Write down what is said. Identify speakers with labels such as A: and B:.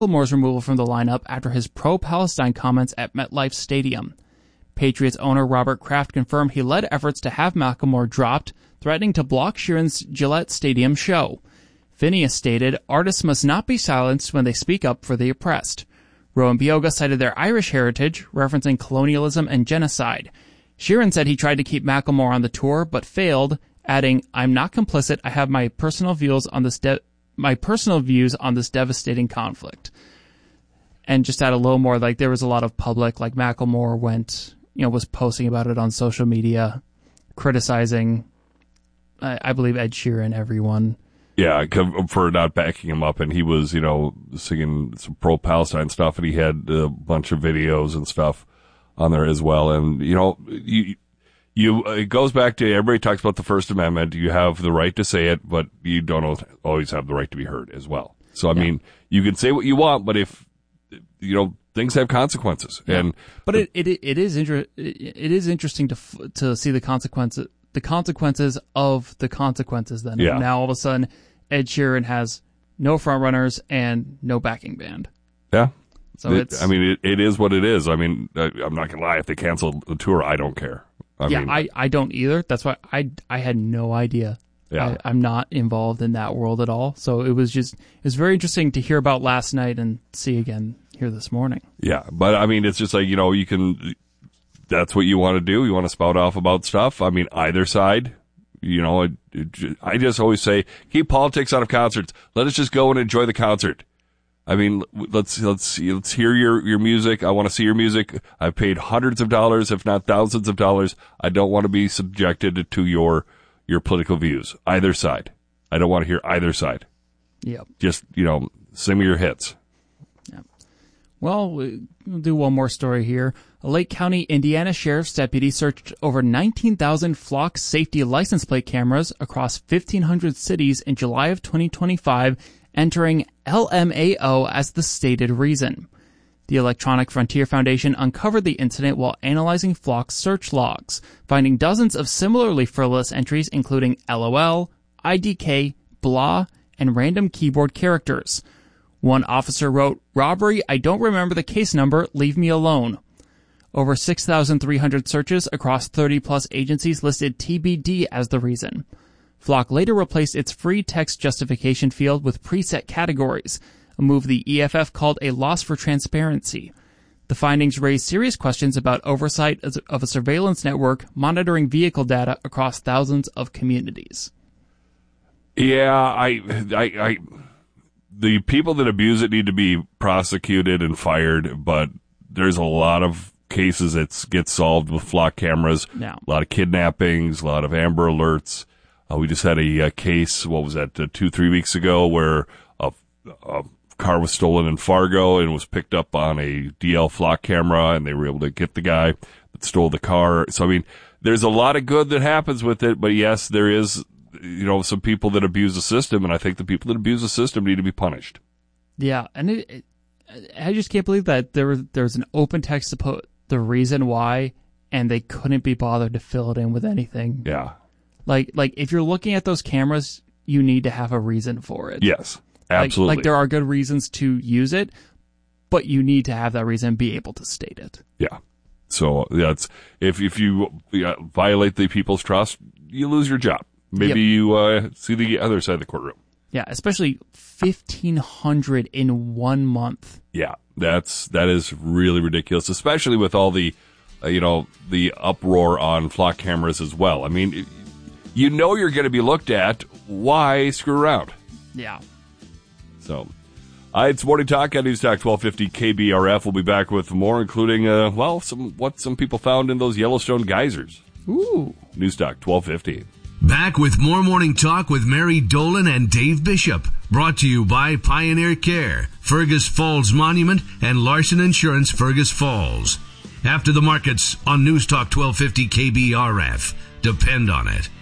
A: Macklemore's removal from the lineup after his pro-Palestine comments at MetLife Stadium. Patriots owner Robert Kraft confirmed he led efforts to have Macklemore dropped, threatening to block Sheeran's Gillette Stadium show. Phineas stated, "Artists must not be silenced when they speak up for the oppressed." Rowan Bioga cited their Irish heritage, referencing colonialism and genocide. Sheeran said he tried to keep Macklemore on the tour, but failed, adding, "I'm not complicit. I have my personal views on this devastating conflict." And just add a little more, like there was a lot of public, like Macklemore was posting about it on social media, criticizing, I believe, Ed Sheeran, everyone.
B: Yeah, for not backing him up, and he was, singing some pro-Palestine stuff, and he had a bunch of videos and stuff on there as well. And it goes back to, everybody talks about the First Amendment. You have the right to say it, but you don't always have the right to be heard as well. So I mean, you can say what you want, but if things have consequences, and
A: but it is interesting to see the consequences of the consequences. Then now all of a sudden, Ed Sheeran has no frontrunners and no backing band.
B: Yeah.
A: So
B: it is what it is. I mean, I'm not gonna lie. If they cancel the tour, I don't care.
A: I don't either. That's why I had no idea.
B: Yeah.
A: I'm not involved in that world at all. So it was very interesting to hear about last night and see again here this morning. Yeah.
B: But I mean, it's just like, you can, that's what you want to do. You want to spout off about stuff. I mean, either side, I just always say, keep politics out of concerts. Let us just go and enjoy the concert. I mean, let's hear your music. I want to see your music. I've paid hundreds of dollars, if not thousands of dollars. I don't want to be subjected to your political views. Either side. I don't want to hear either side.
A: Yep.
B: Just, sing me your hits.
A: Yep. Well, we'll do one more story here. A Lake County, Indiana sheriff's deputy searched over 19,000 flock safety license plate cameras across 1,500 cities in July of 2025, entering LMAO as the stated reason. The Electronic Frontier Foundation uncovered the incident while analyzing Flock's search logs, finding dozens of similarly frivolous entries including LOL, IDK, blah, and random keyboard characters. One officer wrote, "Robbery, I don't remember the case number, leave me alone." Over 6,300 searches across 30-plus agencies listed TBD as the reason. Flock later replaced its free text justification field with preset categories, a move the EFF called a loss for transparency. The findings raised serious questions about oversight of a surveillance network monitoring vehicle data across thousands of communities.
B: Yeah, the people that abuse it need to be prosecuted and fired, but there's a lot of cases that get solved with Flock cameras.
A: No.
B: A lot of kidnappings, a lot of Amber Alerts. We just had a case, 2-3 weeks ago, where a car was stolen in Fargo and was picked up on a DL Flock camera, and they were able to get the guy that stole the car. So, I mean, there's a lot of good that happens with it, but yes, there is, some people that abuse the system, and I think the people that abuse the system need to be punished.
A: Yeah, and I just can't believe that there was an open text to put the reason why, and they couldn't be bothered to fill it in with anything.
B: Yeah.
A: Like if you're looking at those cameras, you need to have a reason for it.
B: Yes, absolutely.
A: Like there are good reasons to use it, but you need to have that reason and be able to state it.
B: Yeah. So that's if you violate the people's trust, you lose your job. Maybe you see the other side of the courtroom.
A: Yeah, especially 1,500 in 1 month.
B: Yeah, that is really ridiculous, especially with all the the uproar on Flock cameras as well. I mean, you're going to be looked at. Why screw around?
A: Yeah.
B: So, it's Morning Talk on News Talk 1250 KBRF. We'll be back with more, including some people found in those Yellowstone geysers.
A: Ooh.
B: News Talk 1250.
C: Back with more Morning Talk with Mary Dolan and Dave Bishop. Brought to you by Pioneer Care, Fergus Falls Monument, and Larson Insurance Fergus Falls. After the markets on News Talk 1250 KBRF. Depend on it.